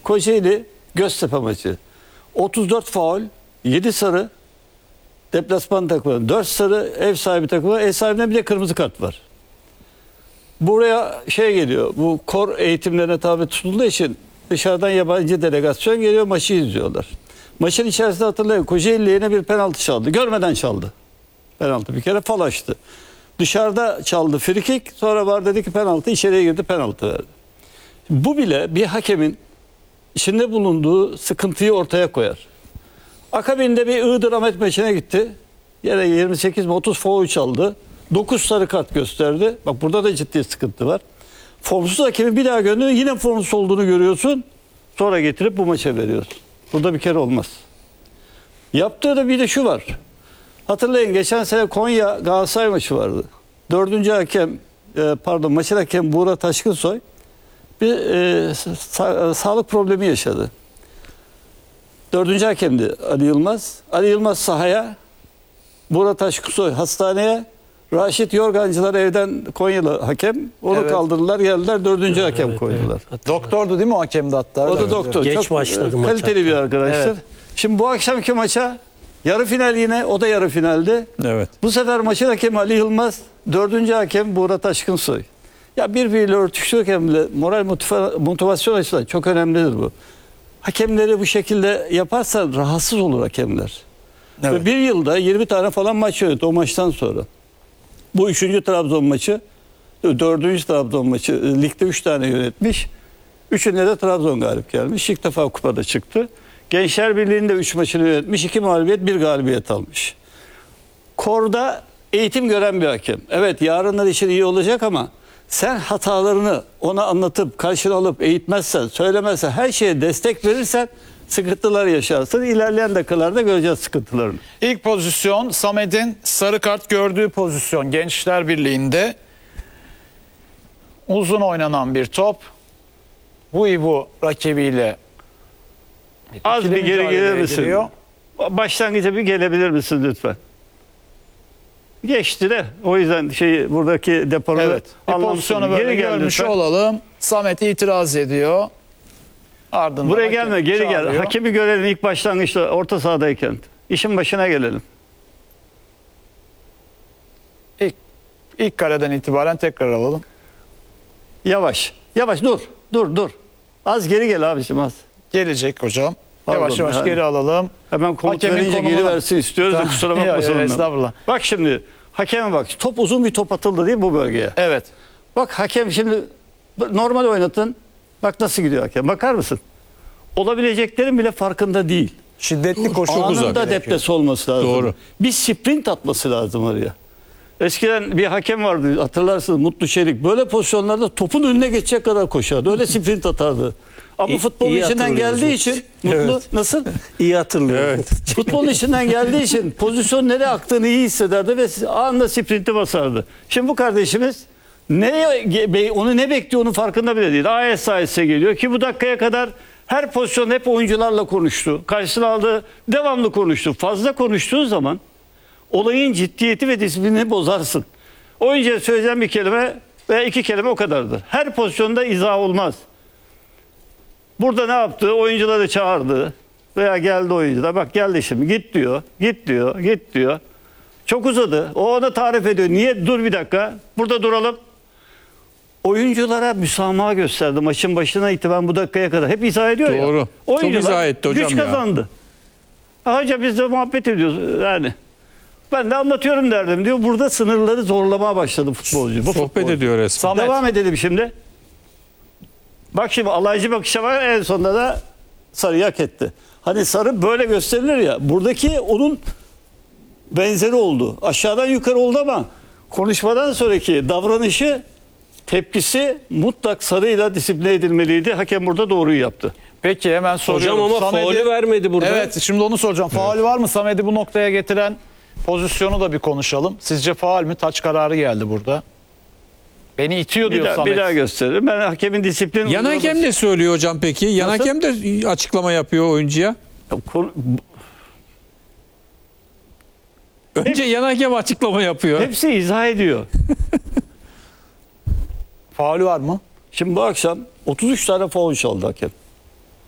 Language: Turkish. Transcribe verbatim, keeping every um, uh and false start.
Kocaeli Göztepe maçı. otuz dört faul, yedi sarı. Deplasman takımı dört sarı, ev sahibi takımı, ev sahibine bir de kırmızı kart var. Buraya şey geliyor, bu kor eğitimlerine tabi tutulduğu için dışarıdan yabancı delegasyon geliyor, maçı izliyorlar. Maçın içerisinde hatırlayın, Kocaeli yine bir penaltı çaldı. Görmeden çaldı. Penaltı bir kere fal açtı. Dışarıda çaldı frikik, sonra var dedi ki penaltı, içeriye girdi, penaltı verdi. Bu bile bir hakemin içinde bulunduğu sıkıntıyı ortaya koyar. Akabinde bir Iğdır Ahmet maçına gitti. Yine yirmi sekiz mi otuz faul çaldı. dokuz sarı kart gösterdi. Bak burada da ciddi sıkıntı var. Formsuz hakemin bir daha gönderiyor. Yine formsuz olduğunu görüyorsun. Sonra getirip bu maça veriyorsun. Burada bir kere olmaz. Yaptığı da bir de şu var. Hatırlayın geçen sene Konya Galatasaray maçı vardı. Dördüncü hakem pardon maçın hakem Buğra Taşkınsoy bir e, sa sağlık problemi yaşadı. Dördüncü hakemdi Ali Yılmaz. Ali Yılmaz sahaya, Buğra Taşkınsoy hastaneye, Raşit Yorgancılar evden Konyalı hakem. Onu evet. kaldırdılar, geldiler dördüncü evet, hakem evet, koydular. Evet. Doktordu değil mi o hakem de hatta? O da evet. doktor. Geç Çok başladı kaliteli bir arkadaştır. Evet. Şimdi bu akşamki maça yarı final yine, o da yarı finaldi. Evet. Bu sefer maçın hakemi Ali Yılmaz, dördüncü hakem Buğra Taşkınsoy. Ya birbiriyle örtüştüğü hakemle moral motivasyon açısından çok önemlidir bu. Hakemleri bu şekilde yaparsan rahatsız olur hakemler. Evet. Ve bir yılda yirmi tane falan maç yönetti o maçtan sonra. Bu üçüncü Trabzon maçı, dördüncü Trabzon maçı, ligde üç tane yönetmiş. Üçünde de Trabzon galip gelmiş. İlk defa kupada çıktı. Gençler Birliği'nde üç maçını yönetmiş. iki mağlubiyet, bir galibiyet almış. Kor'da eğitim gören bir hakem. Evet yarınlar için iyi olacak ama sen hatalarını ona anlatıp, karşına alıp eğitmezsen, söylemezsen, her şeye destek verirsen sıkıntılar yaşarsın. İlerleyen dakikalarda göreceğiz sıkıntılarını. İlk pozisyon Samet'in sarı kart gördüğü pozisyon. Gençler Birliği'nde uzun oynanan bir top. Bu İbo rakibiyle az bir geri gelir misin? Giriyor. Başlangıca bir gelebilir misin lütfen? Geçti de o yüzden şey buradaki deporu evet. Bir pozisyonu böyle geri görmüş olalım. Samet itiraz ediyor. Ardından buraya gelme, geri çağırıyor. Gel. Hakemi görelim ilk başlangıçta orta sahadayken. İşin başına gelelim. İlk, ilk kareden itibaren tekrar alalım. Yavaş. Yavaş dur. Dur dur. Az geri gel abiciğim az. Gelecek hocam. Pardon, yavaş yavaş yani. Geri alalım. Hemen komut verince geri versin istiyoruz da kusura bakmasın. Evet, estağfurullah. Bak şimdi hakeme bak. Top uzun bir top atıldı değil mi bu bölgeye? Evet. Bak hakem şimdi normal oynatın. Bak nasıl gidiyor hakem. Bakar mısın? Olabileceklerin bile farkında değil. Şiddetli koşu çok uzak. Anında deplesi olması lazım. Doğru. Bir sprint atması lazım oraya. Eskiden bir hakem vardı hatırlarsınız Mutlu Çelik. Böyle pozisyonlarda topun önüne geçecek kadar koşardı. Öyle sprint atardı. Ama futbolun içinden geldiği için Mutlu evet. nasıl? İyi hatırlıyor. Evet. Futbolun içinden geldiği için pozisyon nereye aktığını iyi hissederdi ve anında sprinti basardı. Şimdi bu kardeşimiz nereye, onu ne bekliyor onun farkında bile değil. A S A S'e geliyor ki bu dakikaya kadar her pozisyon hep oyuncularla konuştu. Karşısına aldı, devamlı konuştu. Fazla konuştuğu zaman olayın ciddiyeti ve disiplinini bozarsın. Oyuncuya söyleyeceğim bir kelime veya iki kelime o kadardır. Her pozisyonda izah olmaz. Burada ne yaptı? Oyuncuları çağırdı veya geldi oyuncular. Bak geldi şimdi git diyor, git diyor, git diyor. Çok uzadı. O ona tarif ediyor. Niye? Dur bir dakika. Burada duralım. Oyunculara müsamaha gösterdi maçın başına itibaren bu dakikaya kadar. Hep izah ediyor ya. Doğru. Çok izah etti hocam güç kazandı. Ya. Hoca biz de muhabbet ediyoruz yani. Ben de anlatıyorum derdim diyor. Burada sınırları zorlamaya başladı futbolcu. Bu Sohbet futbolcu. ediyor resmen. Devam edelim şimdi. Bak şimdi alaycı bakışa var en sonunda da sarıyı hak etti. Hani sarı böyle gösterilir ya. Buradaki onun benzeri oldu. Aşağıdan yukarı oldu ama konuşmadan sonraki davranışı tepkisi mutlak sarıyla disipline edilmeliydi. Hakem burada doğruyu yaptı. Peki hemen soruyorum. Hocam ama faulü vermedi burada. Evet şimdi onu soracağım. Evet. Faul var mı? Samet'i bu noktaya getiren pozisyonu da bir konuşalım. Sizce faul mü? Taç kararı geldi burada. Beni itiyor diyor bir daha, Samet. Bir daha gösteririm. Ben hakemin disiplin... Yan hakem ne söylüyor hocam peki? Yan Nasıl? hakem de açıklama yapıyor oyuncuya. Konu... Önce Hep... yan hakem açıklama yapıyor. Hepsi izah ediyor. Faulü var mı? Şimdi bu akşam otuz üç tane faul çaldı hakem.